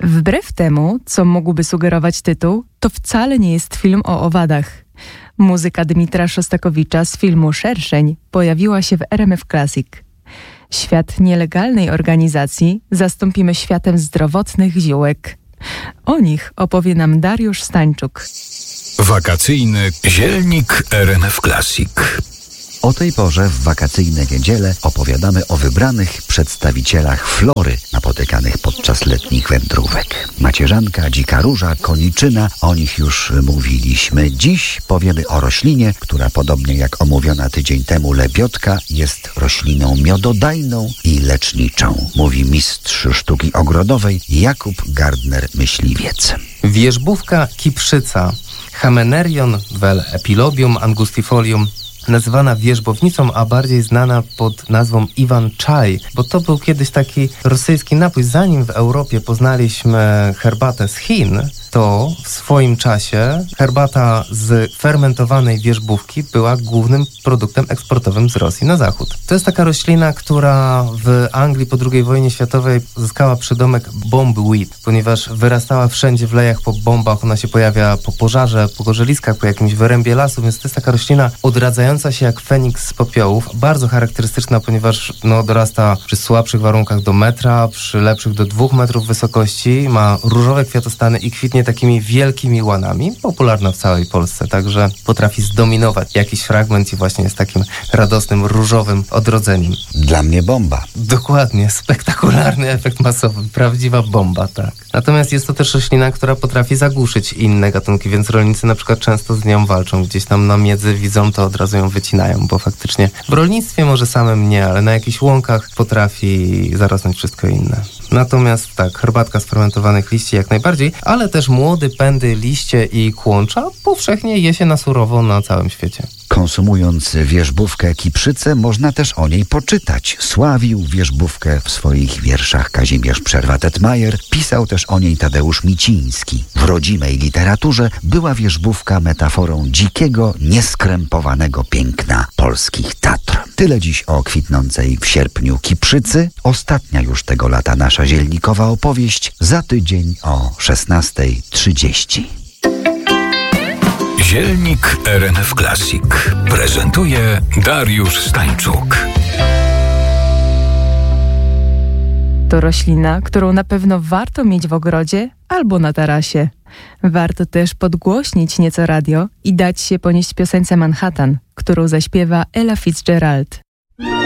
Wbrew temu, co mógłby sugerować tytuł, to wcale nie jest film o owadach. Muzyka Dmitra Szostakowicza z filmu Szerszeń pojawiła się w RMF Classic. Świat nielegalnej organizacji zastąpimy światem zdrowotnych ziółek. O nich opowie nam Dariusz Stańczuk. Wakacyjny zielnik RMF Classic. O tej porze w wakacyjne niedziele opowiadamy o wybranych przedstawicielach flory napotykanych podczas letnich wędrówek. Macierzanka, dzika róża, koniczyna, o nich już mówiliśmy. Dziś powiemy o roślinie, która podobnie jak omówiona tydzień temu lebiotka jest rośliną miododajną i leczniczą, mówi mistrz sztuki ogrodowej Jakub Gardner-myśliwiec. Wierzbówka kiprzyca, Hymenerion vel epilobium angustifolium, nazywana wierzbownicą, a bardziej znana pod nazwą Iwan Czaj, bo to był kiedyś taki rosyjski napój. Zanim w Europie poznaliśmy herbatę z Chin, to w swoim czasie herbata z fermentowanej wierzbówki była głównym produktem eksportowym z Rosji na zachód. To jest taka roślina, która w Anglii po II wojnie światowej zyskała przydomek bombweed, ponieważ wyrastała wszędzie w lejach po bombach. Ona się pojawia po pożarze, po gorzeliskach, po jakimś wyrębie lasu, więc to jest taka roślina odradzająca się jak feniks z popiołów, bardzo charakterystyczna, ponieważ dorasta przy słabszych warunkach do metra, przy lepszych do 2 metrów wysokości, ma różowe kwiatostany i kwitnie takimi wielkimi łanami, popularna w całej Polsce, także potrafi zdominować jakiś fragment i właśnie jest takim radosnym, różowym odrodzeniem. Dla mnie bomba. Dokładnie, spektakularny efekt masowy, prawdziwa bomba, tak. Natomiast jest to też roślina, która potrafi zagłuszyć inne gatunki, więc rolnicy na przykład często z nią walczą, gdzieś tam na miedzy widzą to, od razu ją wycinają, bo faktycznie w rolnictwie może samym nie, ale na jakichś łąkach potrafi zarosnąć wszystko inne. Natomiast tak, herbatka z fermentowanych liści jak najbardziej, ale też młode pędy, liście i kłącza powszechnie je się na surowo na całym świecie. Konsumując wierzbówkę kiprzycę, można też o niej poczytać. Sławił wierzbówkę w swoich wierszach Kazimierz Przerwa-Tetmajer, pisał też o niej Tadeusz Miciński. W rodzimej literaturze była wierzbówka metaforą dzikiego, nieskrępowanego piękna polskich Tatr. Tyle dziś o kwitnącej w sierpniu kiprzycy. Ostatnia już tego lata nasza zielnikowa opowieść za tydzień o 16:30. Zielnik RMF Classic prezentuje Dariusz Stańczuk. To roślina, którą na pewno warto mieć w ogrodzie albo na tarasie. Warto też podgłośnić nieco radio i dać się ponieść piosence Manhattan, którą zaśpiewa Ella Fitzgerald.